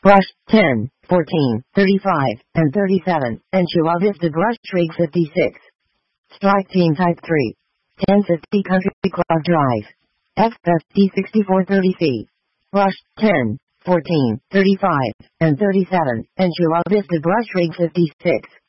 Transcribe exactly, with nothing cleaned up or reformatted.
Brush ten, fourteen, thirty-five, and thirty-seven, and Chula Vista Brush Rig fifty-six. Strike Team Type three. ten fifty Country Club Drive. F F D sixty-four thirty feet. Brush ten, fourteen, thirty-five, and thirty-seven, and Chula Vista Brush Rig fifty-six.